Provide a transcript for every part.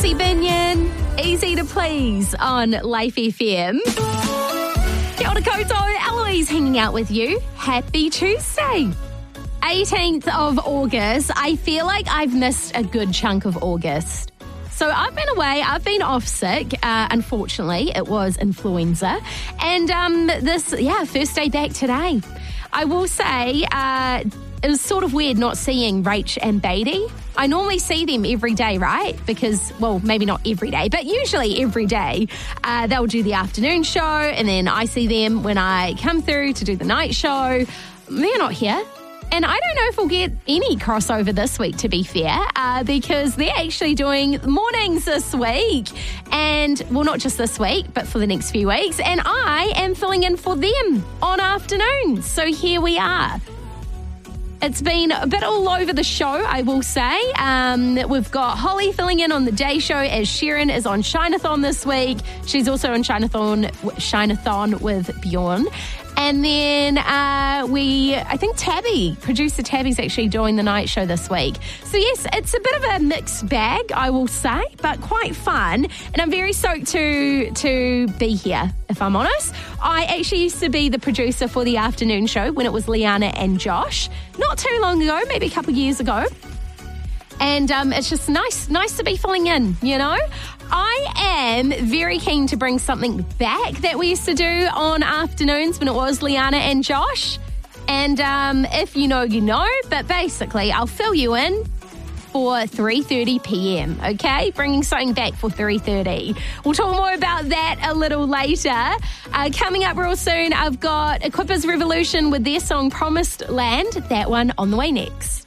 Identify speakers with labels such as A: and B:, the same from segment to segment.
A: Lucy Binion, Easy to Please on Life FM. Kia ora koutou, Eloise hanging out with you. Happy Tuesday. 18th of August. I feel like I've missed a good chunk of August. So I've been away. I've been off sick. Unfortunately, it was influenza. And first day back today. I will say it was sort of weird not seeing Rach and Beatty. I normally see them every day, right? Because, well, maybe not every day, but usually every day. They'll do the afternoon show, and then I see them when I come through to do the night show. They're not here. And I don't know if we'll get any crossover this week, to be fair, because they're actually doing mornings this week. And, well, not just this week, but for the next few weeks. And I am filling in for them on afternoons. So here we are. It's been a bit all over the show, I will say. We've got Holly filling in on the day show as Sharon is on Shine-a-thon this week. She's also on Shine-a-thon with Bjorn. And then I think producer Tabby's actually doing the night show this week. So yes, it's a bit of a mixed bag, I will say, but quite fun. And I'm very stoked to be here, if I'm honest. I actually used to be the producer for the afternoon show when it was Liana and Josh. Not too long ago, maybe a couple of years ago. And it's just nice to be filling in, you know. I am very keen to bring something back that we used to do on afternoons when it was Liana and Josh. And if you know, you know. But basically, I'll fill you in for 3:30 p.m, okay? Bringing something back for 3:30. We'll talk more about that a little later. Coming up real soon, I've got Equippers Revolution with their song Promised Land. That one on the way next.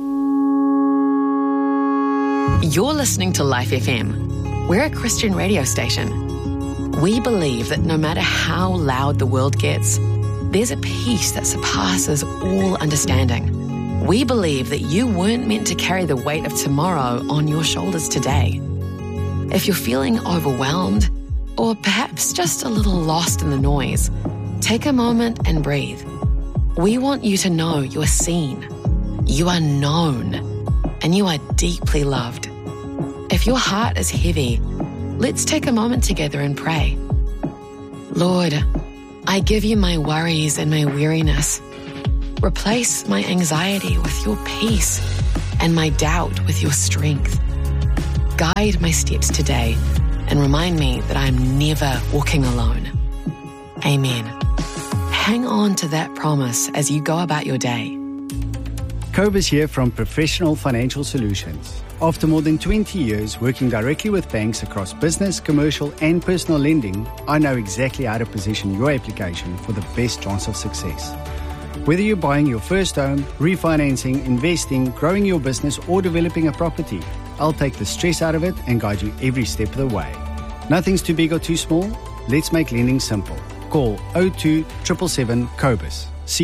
B: You're listening to Life FM. We're a Christian radio station. We believe that no matter how loud the world gets, there's a peace that surpasses all understanding. We believe that you weren't meant to carry the weight of tomorrow on your shoulders today. If you're feeling overwhelmed, or perhaps just a little lost in the noise, take a moment and breathe. We want you to know you are seen, you are known, and you are deeply loved. If your heart is heavy, let's take a moment together and pray. Lord, I give you my worries and my weariness. Replace my anxiety with your peace and my doubt with your strength. Guide my steps today and remind me that I'm never walking alone. Amen. Hang on to that promise as you go about your day.
C: Cobus here from Professional Financial Solutions. After more than 20 years working directly with banks across business, commercial and personal lending, I know exactly how to position your application for the best chance of success. Whether you're buying your first home, refinancing, investing, growing your business or developing a property, I'll take the stress out of it and guide you every step of the way. Nothing's too big or too small. Let's make lending simple. Call 02 777 COBUS.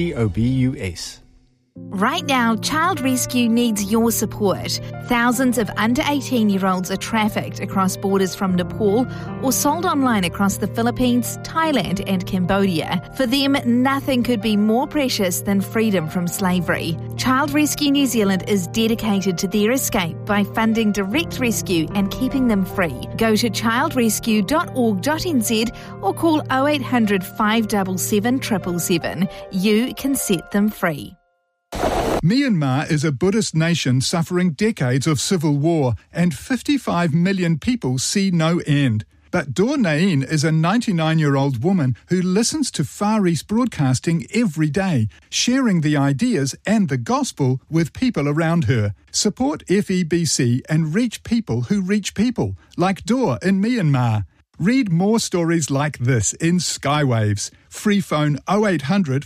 C: COBUS.
D: Right now, Child Rescue needs your support. Thousands of under 18-year-olds are trafficked across borders from Nepal or sold online across the Philippines, Thailand and Cambodia. For them, nothing could be more precious than freedom from slavery. Child Rescue New Zealand is dedicated to their escape by funding direct rescue and keeping them free. Go to childrescue.org.nz or call 0800 577 777. You can set them free.
E: Myanmar is a Buddhist nation suffering decades of civil war, and 55 million people see no end. But Dor Nain is a 99-year-old woman who listens to Far East Broadcasting every day, sharing the ideas and the gospel with people around her. Support FEBC and reach people who reach people, like Dor in Myanmar. Read more stories like this in Skywaves. Free phone 0800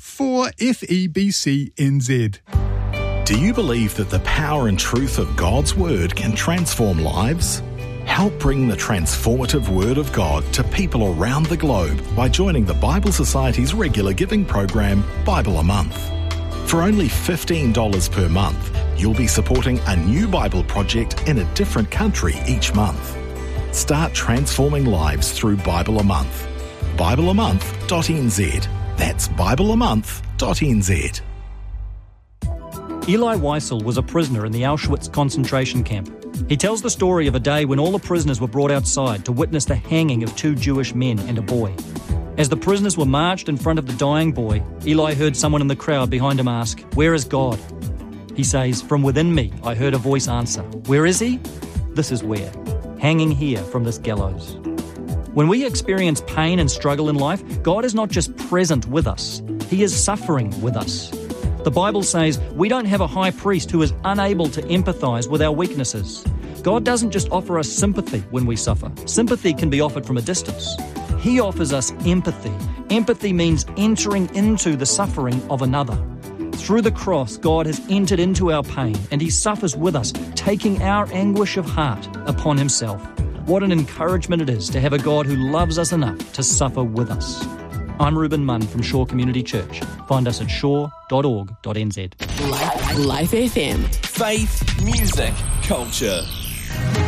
E: 4FEBC NZ.
F: Do you believe that the power and truth of God's Word can transform lives? Help bring the transformative Word of God to people around the globe by joining the Bible Society's regular giving program, Bible a Month. For only $15 per month, you'll be supporting a new Bible project in a different country each month. Start transforming lives through Bible a Month. BibleAmonth.nz. That's BibleAmonth.nz.
G: Eli Wiesel was a prisoner in the Auschwitz concentration camp. He tells the story of a day when all the prisoners were brought outside to witness the hanging of 2 Jewish men and a boy. As the prisoners were marched in front of the dying boy, Eli heard someone in the crowd behind him ask, "Where is God?" He says, "From within me, I heard a voice answer. Where is he? This is where. Hanging here from this gallows." When we experience pain and struggle in life, God is not just present with us, He is suffering with us. The Bible says we don't have a high priest who is unable to empathise with our weaknesses. God doesn't just offer us sympathy when we suffer. Sympathy can be offered from a distance. He offers us empathy. Empathy means entering into the suffering of another. Through the cross, God has entered into our pain and He suffers with us, taking our anguish of heart upon Himself. What an encouragement it is to have a God who loves us enough to suffer with us. I'm Reuben Munn from Shore Community Church. Find us at shore.org.nz.
B: Life FM.
H: Faith, music, culture.